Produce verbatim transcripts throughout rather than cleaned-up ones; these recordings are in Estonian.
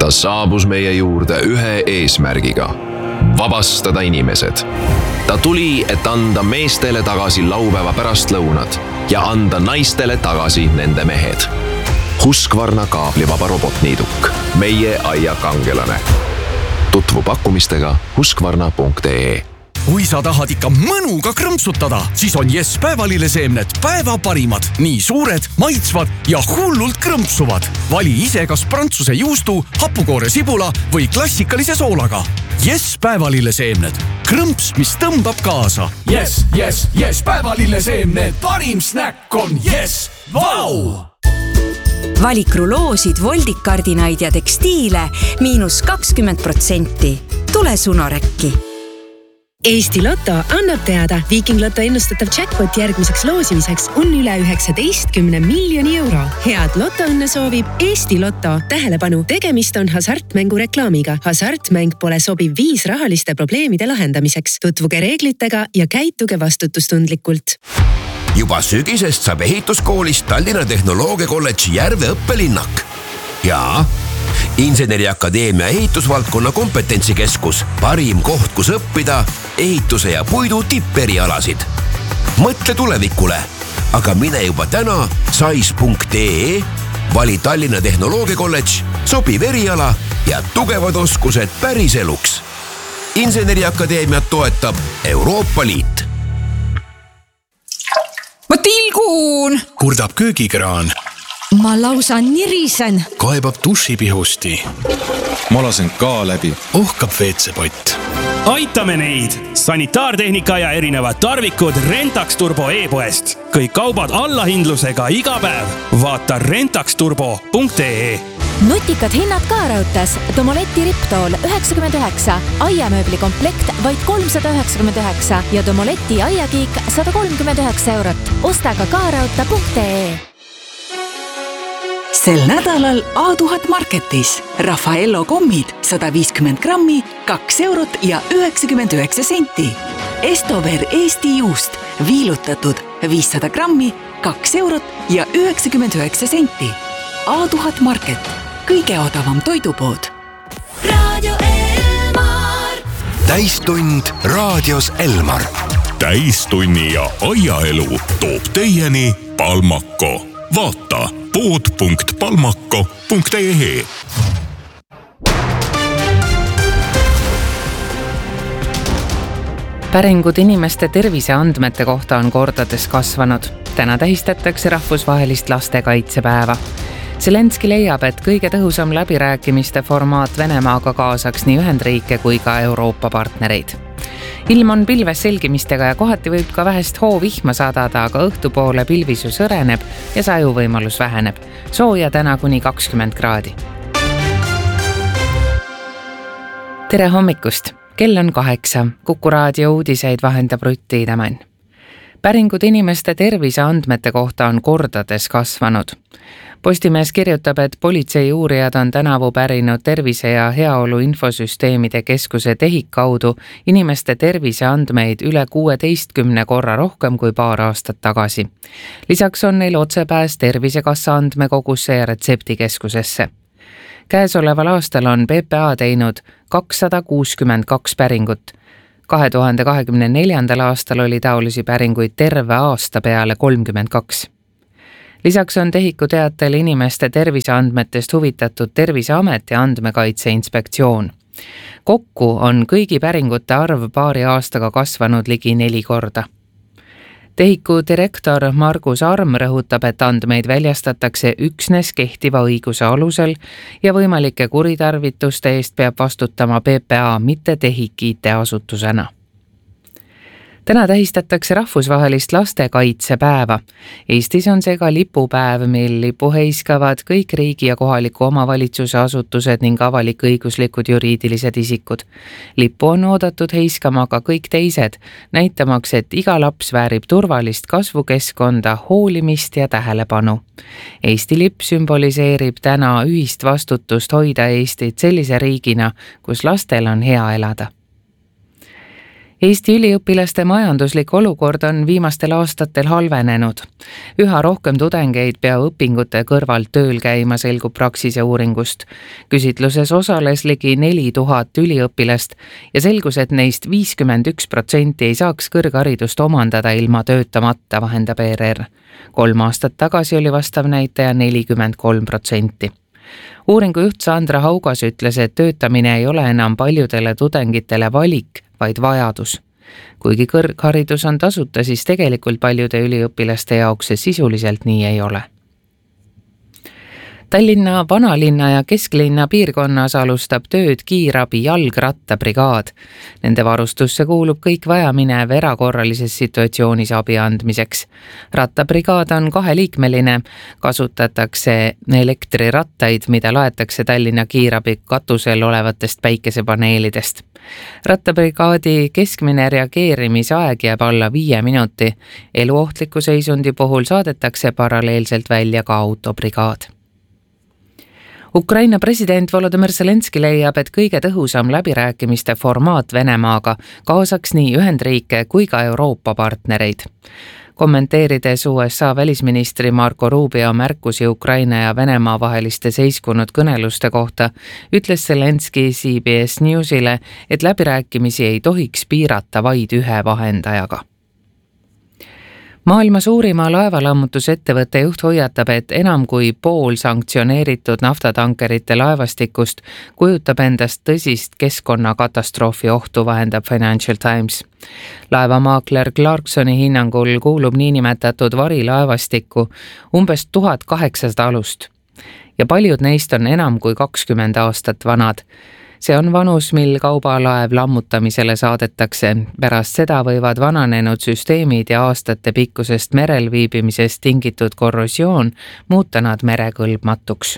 Ta saabus meie juurde ühe eesmärgiga: vabastada inimesed. Ta tuli, et anda meestele tagasi laupäeva pärastlõunad ja anda naistele tagasi nende mehed. Husqvarna kaablivaba robotniiduk. Meie aia kangelane. Tutvu pakkumistega husqvarna punkt ee. Kui sa tahad ikka mõnuga krõmpsutada, siis on Yes päevalilleseemned päeva parimad. Nii suured, maitsvad ja hullult krõmpsuvad. Vali ise kas prantsuse juustu, hapukoore sibula või klassikalise soolaga. Yes päevalilleseemned. Krõmps, mis tõmbab kaasa. Yes, yes, yes päevalilleseemned. Parim snäkk on Yes. Vau! Valik ruloosid, voldikardinaid ja tekstiile miinus kakskümmend protsenti. Tule Sunorekki. Eesti Lotto annab teada, Viiking Lotto ennustatav jackpot järgmiseks loosimiseks on üle üheksateistkümne miljoni euro. Head lotoõnne soovib Eesti Lotto. Tähelepanu, tegemist on hasartmängu reklaamiga. Hasartmäng pole sobiv viis rahaliste probleemide lahendamiseks. Tutvuge reeglitega ja käituge vastutustundlikult. Juba sügisest saab ehituskoolist Tallinna Tehnoloogia Kolledži Järve õppelinnak. Ja Inseneriakadeemia ehitusvaldkonna kompetentsikeskus. Parim koht, kus õppida ehituse ja puidu tipperialasid. Mõtle tulevikule, aga mine juba täna sais punkt ee, vali Tallinna Tehnoloogia Kolledž, sobiv eriala ja tugevad oskused päris eluks. Inseneriakadeemiat toetab Euroopa Liit. Ma tilgun! Kurdab köögikraan. Ma lausa nirisen. Kaebab dušipihusti. Ma lasen ka läbi. Ohkab veetsepott. Aitame neid! Sanitaartehnika ja erinevad tarvikud Rentax Turbo e-poest. Kõik kaubad allahindlusega iga päev. Vaata rentax turbo punkt ee. Nutikad hinnad ka raudtas. Domoletti Riptool üheksakümmend üheksa, aiamööbli komplekt vaid kolmsada üheksakümmend üheksa ja Domoletti aiakiik sada kolmkümmend üheksa eurot. Osta ka ka raudta punkt ee. Sel nädalal A tuhat Marketis Raffaello kommid sada viiskümmend grammi, kaks eurot ja üheksakümmend üheksa senti. Estover Eesti juust viilutatud viissada grammi, kaks eurot ja üheksakümmend üheksa senti. A tuhat Market, kõige odavam toidupood. Raadio Elmar. Täistund raadios Elmar. Täistunni ja aiaelu toob teieni Palmako. Vaata pood punkt palmako punkt ee. Päringud inimeste terviseandmete kohta on kordades kasvanud. Täna tähistatakse rahvusvahelist lastekaitsepäeva. Zelenski leiab, et kõige tõhusam läbirääkimiste formaat Venemaaga kaasaks nii Ühendriike kui ka Euroopa partnereid. Ilm on pilves selgimistega ja kohati võib ka vähest hoovihma sadada, aga õhtupoole pilvisus õreneb ja sajuvõimalus väheneb. Sooja täna kuni kakskümmend kraadi. Tere hommikust! Kell on kaheksa. Kuku raadio uudiseid vahendab Rutti Idemann. Päringud inimeste terviseandmete kohta on kordades kasvanud. Postimees kirjutab, et politsei uurijad on tänavu pärinud tervise ja heaolu infosüsteemide keskuse tehik kaudu inimeste terviseandmeid üle kuueteistkümne korra rohkem kui paar aastat tagasi. Lisaks on neil otsepääs Tervisekassa andmekogusse ja retseptikeskusesse. Käesoleval aastal on P P A teinud kakssada kuuskümmend kaks päringut. kahe tuhande kahekümne neljandal aastal oli taolisi päringuid terve aasta peale kolmkümmend kaks. Lisaks on tehiku teatel inimeste terviseandmetest huvitatud Terviseamet ja Andmekaitse Inspektsioon. Kokku on kõigi päringute arv paari aastaga kasvanud ligi neli korda. Tehiku direktor Margus Arm rõhutab, et andmeid väljastatakse üksnes kehtiva õiguse alusel ja võimalike kuritarvituste eest peab vastutama P P A, mitte tehik I T-asutusena. Täna tähistatakse rahvusvahelist lastekaitsepäeva. Eestis on see ka lipupäev, mil lipu heiskavad kõik riigi ja kohaliku omavalitsuse asutused ning avalik-õiguslikud juriidilised isikud. Lipu on oodatud heiskama ka kõik teised, näitamaks, et iga laps väärib turvalist kasvukeskkonda, hoolimist ja tähelepanu. Eesti lipp sümboliseerib täna ühist vastutust hoida Eestit sellise riigina, kus lastel on hea elada. Eesti üliõpilaste majanduslik olukord on viimastel aastatel halvenenud. Üha rohkem tudengeid peab õpingute kõrvalt tööl käima, selgub Praxise uuringust. Küsitluses osales ligi neli tuhat üliõpilast ja selgus, et neist viiskümmend üks protsenti ei saaks kõrgharidust omandada ilma töötamata, vahendab E R R. Kolm aastat tagasi oli vastav näitaja nelikümmend kolm protsenti. Uuringu juht Sandra Haugas ütles, et töötamine ei ole enam paljudele tudengitele valik, vaid vajadus. Kuigi kõrgharidus on tasuta, siis tegelikult paljude üliõpilaste jaoks see sisuliselt nii ei ole. Tallinna vanalinna ja kesklinna piirkonnas alustab tööd kiirabi jalgrattabrigaad. Nende varustusse kuulub kõik vajaminev erakorralises situatsioonis abi andmiseks. Rattabrigaad on kaheliikmeline, kasutatakse elektrirattaid, mida laetakse Tallinna kiirabi katusel olevatest päikesepaneelidest. Rattabrigaadi keskmine reageerimisaeg jääb alla viie minuti. Eluohtliku seisundi puhul saadetakse paralleelselt välja ka autobrigaad. Ukraina president Volodymyr Zelenski leiab, et kõige tõhusam läbirääkimiste formaat Venemaaga kaasaks nii Ühendriike kui ka Euroopa partnereid. Kommenteerides U S A välisministri Marco Rubio märkusi Ukraina ja Venemaa vaheliste seiskunud kõneluste kohta, ütles Zelenski C B S Newsile, et läbirääkimisi ei tohiks piirata vaid ühe vahendajaga. Maailma suurima laevalammutusettevõtte juht hoiatab, et enam kui pool sanktsioneeritud naftatankerite laevastikust kujutab endast tõsist keskkonnakatastroofi ohtu, vahendab Financial Times. Laevamaakler Clarksoni hinnangul kuulub niinimetatud varilaevastikku umbes tuhat kaheksasada alust ja paljud neist on enam kui kakskümmend aastat vanad. See on vanus, mil kaubalaev lammutamisele saadetakse. Pärast seda võivad vananenud süsteemid ja aastate pikkusest merel viibimisest tingitud korrosioon muuta nad merekõlbmatuks.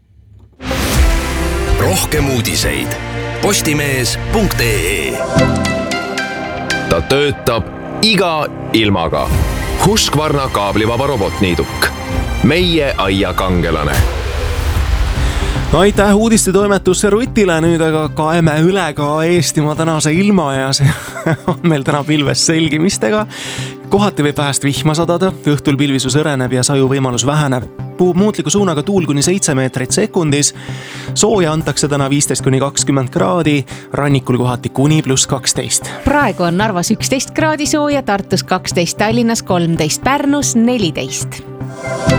Rohkem uudiseid postimees punkt ee. Ta töötab iga ilmaga. Husqvarna kaablivaba robotniiduk. Meie aia kangelane. Aitäh uudistetoimetusse Rutile, nüüd aga kaeme üle ka Eestimaa tänase ilma ja see on meil täna pilves selgimistega. Kohati võib vähest vihma sadada, õhtul pilvisus õreneb ja saju võimalus väheneb. Puhub muutliku suunaga tuul kuni seitse meetrit sekundis. Sooja antakse täna viisteist kuni kakskümmend kraadi, rannikul kohati kuni pluss kaksteist. Praegu on Narvas üksteist kraadi sooja, Tartus kaksteist, Tallinnas kolmteist, Pärnus neliteist.